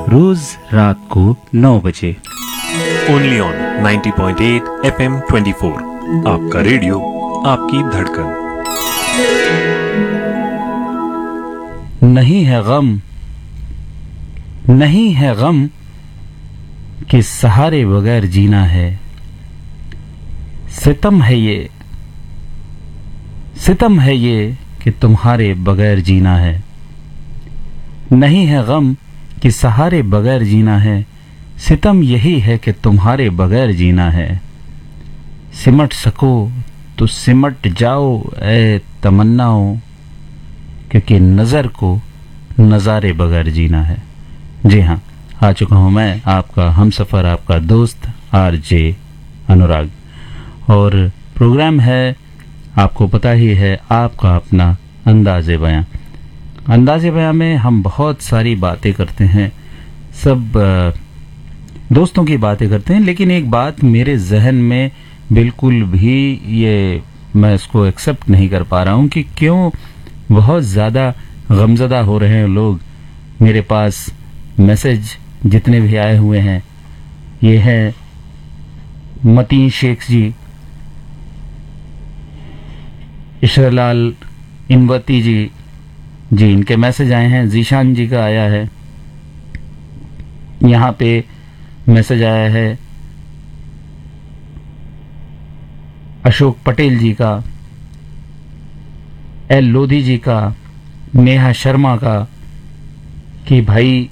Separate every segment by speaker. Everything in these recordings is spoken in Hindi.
Speaker 1: रोज रात को 9 बजे।
Speaker 2: Only on 90.8 FM 24। आपका रेडियो, आपकी धड़कन।
Speaker 1: नहीं है गम, नहीं है गम कि सहारे बगैर जीना है। सितम है ये, सितम है ये कि तुम्हारे बगैर जीना है। नहीं है गम कि सहारे बगैर जीना है। सितम यही है कि तुम्हारे बगैर जीना है। सिमट सको तो सिमट जाओ ए तमन्नाओं, क्योंकि नजर को नजारे बगैर जीना है। जी हाँ, आ चुका हूं मैं, आपका हमसफर, आपका दोस्त आरजे अनुराग। और प्रोग्राम है, आपको पता ही है, आपका अपना अंदाज़े बयां। अंदाज़े बयां में हम बहुत सारी बातें करते हैं, सब दोस्तों की बातें करते हैं, लेकिन एक बात मेरे जहन में बिल्कुल भी ये मैं इसको एक्सेप्ट नहीं कर पा रहा हूं कि क्यों बहुत ज़्यादा गमज़दा हो रहे हैं लोग। मेरे पास मैसेज जितने भी आए हुए हैं, ये है मतीन शेख जी, इशरलाल इनवती जी, इनके मैसेज आए हैं। जीशान जी का आया है, यहाँ पे मैसेज आया है अशोक पटेल जी का, एल लोधी जी का, नेहा शर्मा का, कि भाई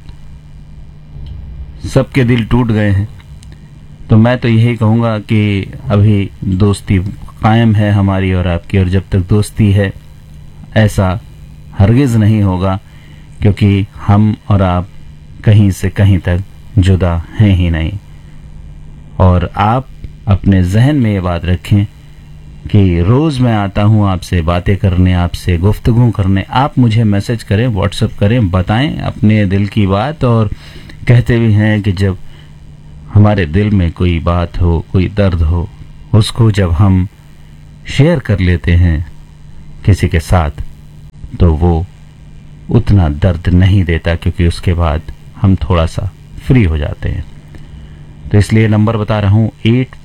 Speaker 1: सबके दिल टूट गए हैं। तो मैं तो यही कहूँगा कि अभी दोस्ती कायम है हमारी और आपकी, और जब तक दोस्ती है ऐसा हरगिज नहीं होगा, क्योंकि हम और आप कहीं से कहीं तक जुदा हैं ही नहीं। और आप अपने जहन में ये बात रखें कि रोज मैं आता हूं आपसे बातें करने, आपसे गुफ्तगू करने। आप मुझे मैसेज करें, व्हाट्सएप करें, बताएं अपने दिल की बात। और कहते भी हैं कि जब हमारे दिल में कोई बात हो, कोई दर्द हो, उसको जब हम शेयर कर लेते हैं किसी के साथ, तो वो उतना दर्द नहीं देता, क्योंकि उसके बाद हम थोड़ा सा फ्री हो जाते हैं। तो इसलिए नंबर बता रहा हूँ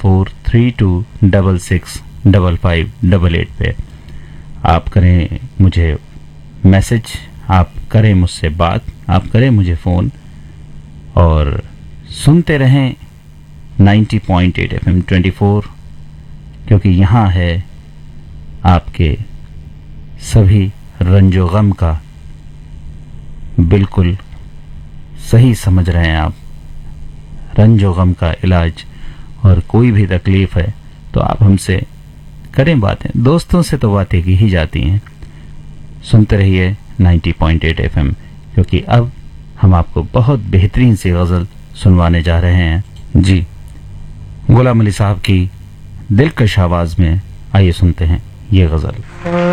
Speaker 1: 8432665588 पे आप करें मुझे मैसेज, आप करें मुझसे बात, आप करें मुझे फ़ोन, और सुनते रहें 90.8 FM 24, क्योंकि यहाँ है आपके सभी रंजो गम का, बिल्कुल सही समझ रहे हैं आप, रंजो गम का इलाज। और कोई भी तकलीफ है तो आप हमसे करें बातें, दोस्तों से तो बातें की ही जाती हैं। सुनते रहिए 90.8 FM, क्योंकि अब हम आपको बहुत बेहतरीन सी गज़ल सुनवाने जा रहे हैं। जी, गुलाम अली साहब की दिलकश आवाज में आइए सुनते हैं ये गज़ल।